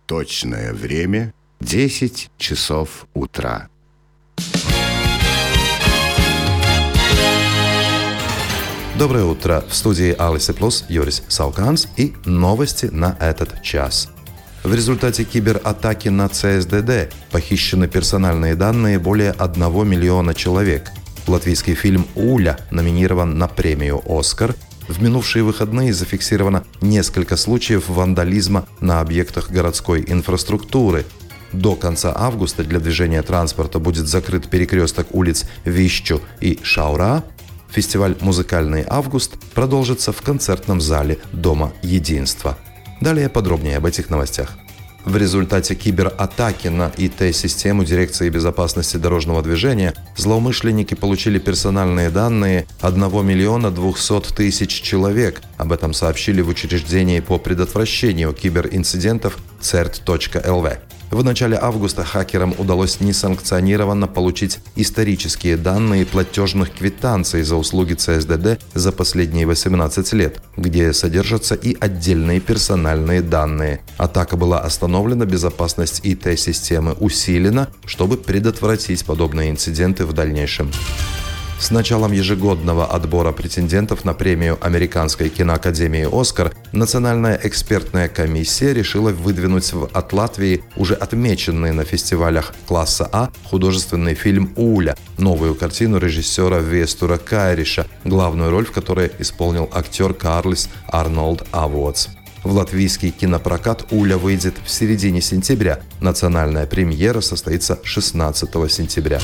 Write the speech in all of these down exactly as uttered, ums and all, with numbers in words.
Точное время — десять часов утра. Доброе утро. В студии Алисы Плюс Юрис Сауканс и новости на этот час. В результате кибератаки на Цэ Эс Дэ Дэ похищены персональные данные более одного миллиона человек. Латвийский фильм «Уля» номинирован на премию «Оскар». В минувшие выходные зафиксировано несколько случаев вандализма на объектах городской инфраструктуры. До конца августа для движения транспорта будет закрыт перекресток улиц Вищу и Шаура. Фестиваль «Музыкальный август» продолжится в концертном зале Дома Единства. Далее подробнее об этих новостях. В результате кибератаки на И Тэ-систему Дирекции безопасности дорожного движения злоумышленники получили персональные данные одного миллиона двухсот тысяч человек. Об этом сообщили в учреждении по предотвращению киберинцидентов церт точка эл ви. В начале августа хакерам удалось несанкционированно получить исторические данные платежных квитанций за услуги Цэ Эс Дэ Дэ за последние восемнадцать лет, где содержатся и отдельные персональные данные. Атака была остановлена, безопасность И Тэ-системы усилена, чтобы предотвратить подобные инциденты в дальнейшем. С началом ежегодного отбора претендентов на премию Американской киноакадемии «Оскар» Национальная экспертная комиссия решила выдвинуть от Латвии уже отмеченный на фестивалях класса А художественный фильм «Уля», новую картину режиссера Вестура Кайриша, главную роль в которой исполнил актер Карлис Арнолд Авуотс. В латвийский кинопрокат «Уля» выйдет в середине сентября. Национальная премьера состоится шестнадцатого сентября.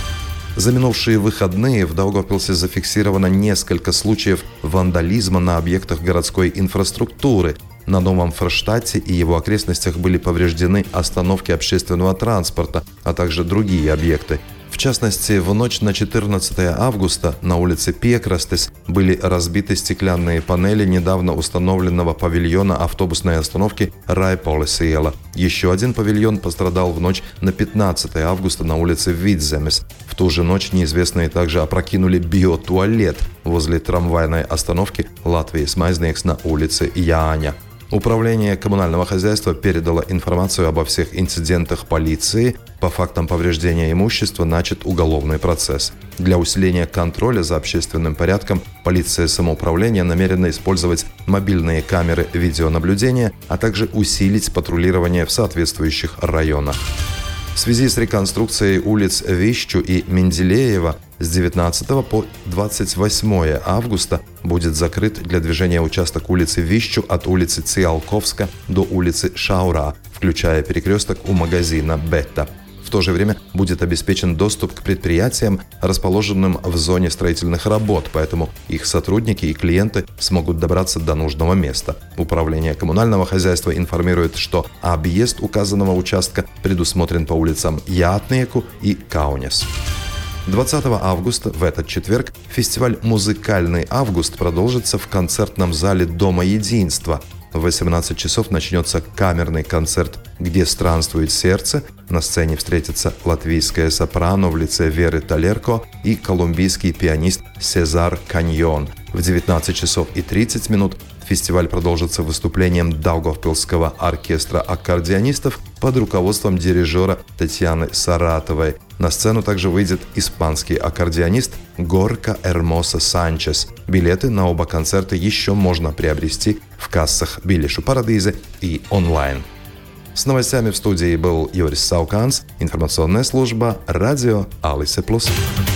За минувшие выходные в Даугавпилсе зафиксировано несколько случаев вандализма на объектах городской инфраструктуры. На Новом Форштадте и его окрестностях были повреждены остановки общественного транспорта, а также другие объекты. В частности, в ночь на четырнадцатое августа на улице Пекрастес были разбиты стеклянные панели недавно установленного павильона автобусной остановки Райполесиела. Еще один павильон пострадал в ночь на пятнадцатое августа на улице Видземес. В ту же ночь неизвестные также опрокинули биотуалет возле трамвайной остановки Латвijas Maiznieks на улице Jāņa. Управление коммунального хозяйства передало информацию обо всех инцидентах полиции. По фактам повреждения имущества начат уголовный процесс. Для усиления контроля за общественным порядком полиция самоуправления намерена использовать мобильные камеры видеонаблюдения, а также усилить патрулирование в соответствующих районах. В связи с реконструкцией улиц Вищу и Менделеева с девятнадцатого по двадцать восьмое августа будет закрыт для движения участок улицы Вищу от улицы Циолковска до улицы Шаура, включая перекресток у магазина Бетта. В то же время будет обеспечен доступ к предприятиям, расположенным в зоне строительных работ, поэтому их сотрудники и клиенты смогут добраться до нужного места. Управление коммунального хозяйства информирует, что объезд указанного участка предусмотрен по улицам Jātnieku и Каунес. двадцатого августа, в этот четверг, фестиваль «Музыкальный август» продолжится в концертном зале Дома Единства. В восемнадцать часов начнется камерный концерт «Где странствует сердце». На сцене встретятся латвийская сопрано в лице Веры Талерко и колумбийский пианист Сезар Каньон. В девятнадцать часов и тридцать минут фестиваль продолжится выступлением Даугавпилсского оркестра аккордеонистов под руководством дирижера Татьяны Саратовой. На сцену также выйдет испанский аккордеонист Горка Эрмоса Санчес. Билеты на оба концерта еще можно приобрести в кассах Билешу Парадизе и онлайн. С новостями в студии был Юрис Сауканс, информационная служба радио Алисы Плюс.